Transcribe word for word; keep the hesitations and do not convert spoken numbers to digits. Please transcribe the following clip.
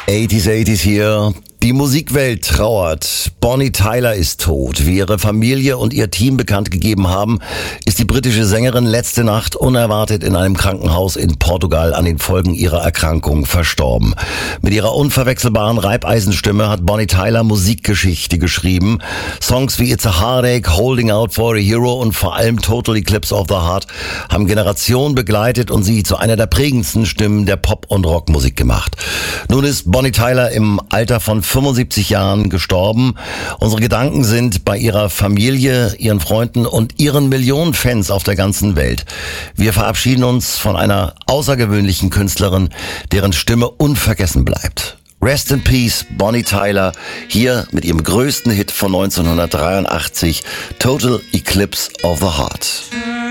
achtziger, achtziger hier. Die Musikwelt trauert. Bonnie Tyler ist tot. Wie ihre Familie und ihr Team bekannt gegeben haben, ist die britische Sängerin letzte Nacht unerwartet in einem Krankenhaus in Portugal an den Folgen ihrer Erkrankung verstorben. Mit ihrer unverwechselbaren Reibeisenstimme hat Bonnie Tyler Musikgeschichte geschrieben. Songs wie It's a Heartache, Holding Out for a Hero und vor allem Total Eclipse of the Heart haben Generationen begleitet und sie zu einer der prägendsten Stimmen der Pop- und Rockmusik gemacht. Nun ist Bonnie Tyler im Alter von fünfundsiebzig Jahren gestorben. Unsere Gedanken sind bei ihrer Familie, ihren Freunden und ihren Millionen Fans auf der ganzen Welt. Wir verabschieden uns von einer außergewöhnlichen Künstlerin, deren Stimme unvergessen bleibt. Rest in Peace, Bonnie Tyler, hier mit ihrem größten Hit von neunzehnhundertdreiundachtzig, Total Eclipse of the Heart.